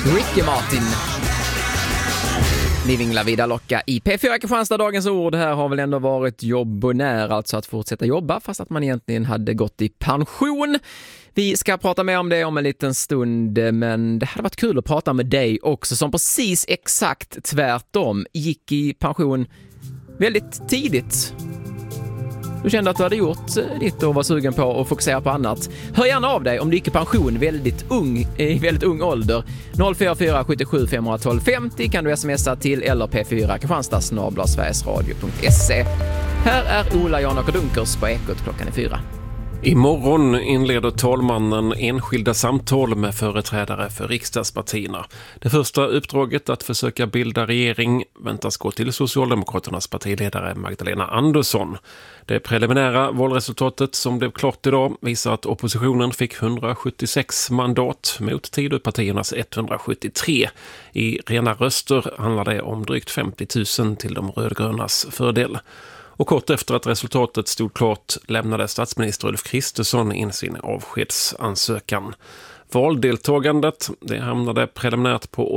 Ricky Martin. Living La Vida Loca i P4 Kristianstad. Dagens ord här har väl ändå varit jobbonär, alltså att fortsätta jobba fast att man egentligen hade gått i pension. Vi ska prata mer om det om en liten stund, men det hade varit kul att prata med dig också som precis exakt tvärtom gick i pension väldigt tidigt. Du kände att du hade gjort ditt och var sugen på att fokusera på annat. Hör gärna av dig om du gick i pension i väldigt ung ålder. 044 77 512 50 kan du smsa till eller p4 kristianstad@sverigesradio.se. Här är Ola Janok och Dunkers på Ekot klockan 4. Imorgon inleder talmannen enskilda samtal med företrädare för riksdagspartierna. Det första uppdraget att försöka bilda regering väntas gå till Socialdemokraternas partiledare Magdalena Andersson. Det preliminära valresultatet som blev klart idag visar att oppositionen fick 176 mandat mot Tidöpartiernas 173. I rena röster handlar det om drygt 50 000 till de rödgrönas fördel. Och kort efter att resultatet stod klart lämnade statsminister Ulf Kristersson in sin avskedsansökan. Valdeltagandet det hamnade preliminärt på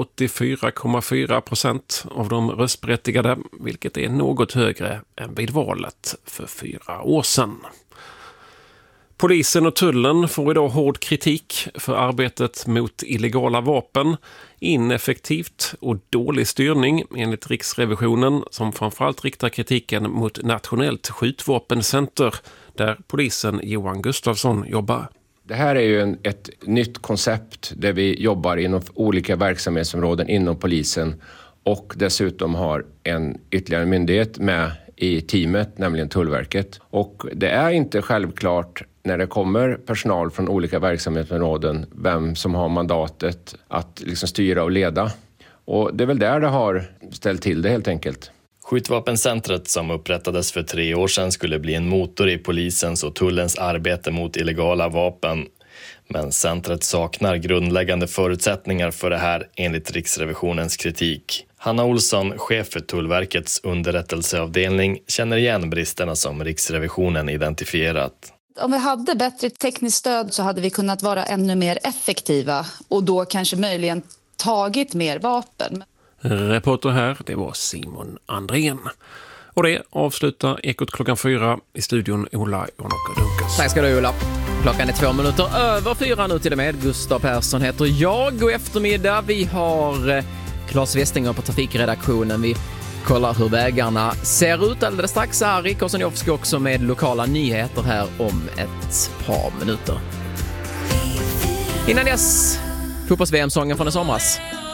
84,4% av de röstberättigade, vilket är något högre än vid valet för 4 år sedan. Polisen och tullen får idag hård kritik för arbetet mot illegala vapen, ineffektivt och dålig styrning enligt Riksrevisionen som framförallt riktar kritiken mot Nationellt skjutvapencenter där polisen Johan Gustafsson jobbar. Det här är ju ett nytt koncept där vi jobbar inom olika verksamhetsområden inom polisen och dessutom har en ytterligare myndighet med i teamet, nämligen Tullverket. Och det är inte självklart när det kommer personal från olika verksamhetsområden vem som har mandatet att liksom styra och leda. Och det är väl där det har ställt till det helt enkelt. Skjutvapencentret som upprättades för 3 år sedan skulle bli en motor i polisens och tullens arbete mot illegala vapen. Men centret saknar grundläggande förutsättningar för det här enligt Riksrevisionens kritik. Hanna Olsson, chef för Tullverkets underrättelseavdelning, känner igen bristerna som Riksrevisionen identifierat. Om vi hade bättre tekniskt stöd så hade vi kunnat vara ännu mer effektiva och då kanske möjligen tagit mer vapen. Reporter här, det var Simon Andrén. Och det avslutar Ekot klockan 4 i studion Ola Janok och Dunkers. Tack ska du Ola. Klockan är 2 minuter över 4 nu till och med. Gustav Persson heter jag och eftermiddag vi har Claes Westinger på trafikredaktionen. Vi kollar hur vägarna ser ut alldeles strax. Ari Kosenjovski också med lokala nyheter här om ett par minuter. Innan dess, fotbolls-VM-sången från i somras.